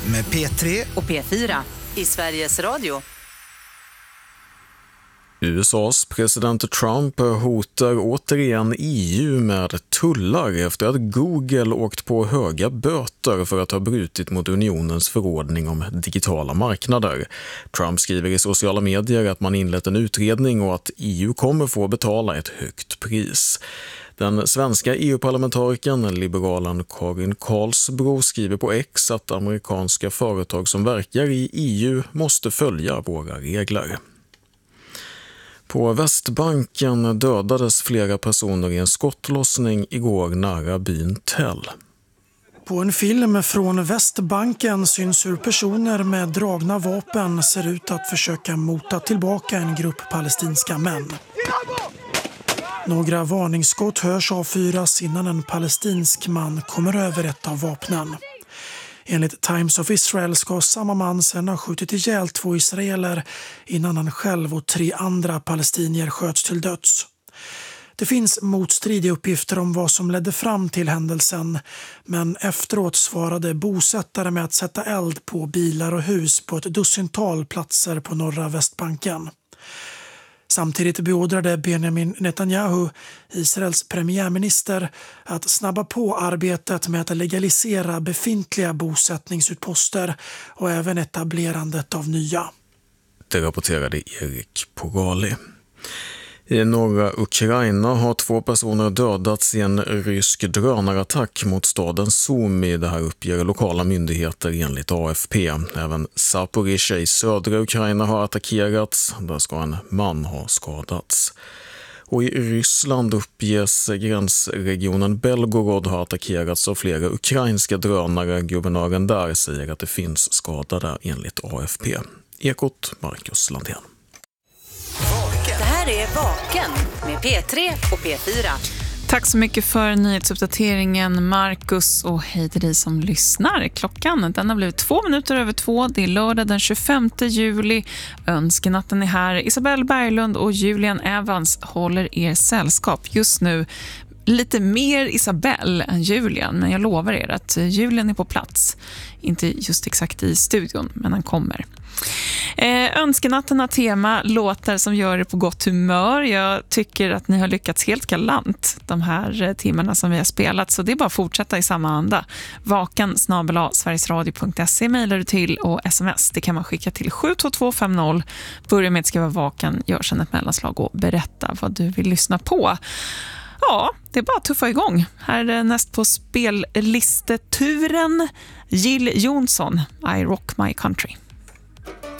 med P3 och P4 i Sveriges Radio. USAs president Trump hotar återigen EU med tullar efter att Google åkt på höga böter för att ha brutit mot unionens förordning om digitala marknader. Trump skriver i sociala medier att man inlett en utredning och att EU kommer få betala ett högt pris. Den svenska EU-parlamentarikern, liberalen Karin Karlsbro, skriver på X att amerikanska företag som verkar i EU måste följa våra regler. På Västbanken dödades flera personer i en skottlossning igår nära byn Tell. På en film från Västbanken syns hur personer med dragna vapen ser ut att försöka mota tillbaka en grupp palestinska män. Några varningsskott hörs avfyras innan en palestinsk man kommer över ett av vapnen. Enligt Times of Israel ska samma man sedan ha skjutit ihjäl 2 israeler innan han själv och 3 andra palestinier sköts till döds. Det finns motstridiga uppgifter om vad som ledde fram till händelsen, men efteråt svarade bosättare med att sätta eld på bilar och hus på ett dussintal platser på norra Västbanken. Samtidigt beordrade Benjamin Netanyahu, Israels premiärminister, att snabba på arbetet med att legalisera befintliga bosättningsutposter och även etablerandet av nya. Det rapporterade Erik Pogali. I norra Ukraina har 2 personer dödats i en rysk drönarattack mot staden Sumy. Det här uppger lokala myndigheter enligt AFP. Även Zaporizjzja i södra Ukraina har attackerats. Där ska en man ha skadats. Och i Ryssland uppges gränsregionen Belgorod ha attackerats av flera ukrainska drönare. Guvernören där säger att det finns skadade enligt AFP. Ekot, Marcus Landén. Det här är Vaken med P3 och P4. Tack så mycket för nyhetsuppdateringen, Marcus, och hej till dig som lyssnar. Klockan den har blivit 2:02. Det är lördag den 25 juli. Önskenatten är här. Isabelle Berglund och Julian Evans håller er sällskap just nu. Lite mer Isabelle än Julian, men jag lovar er att Julian är på plats. Inte just exakt i studion, men han kommer. Önskenatten har tema låtar som gör er på gott humör. Jag tycker att ni har lyckats helt galant de här timmarna som vi har spelat, så det är bara att fortsätta i samma anda. vakan@sverigesradio.se mejlar du till, och sms det kan man skicka till 72250. Börja med att skriva vakan, gör sedan ett mellanslag och berätta vad du vill lyssna på. Ja, det är bara att tuffa igång. Här är näst på spellisteturen Jill Johnson, I Rock My Country.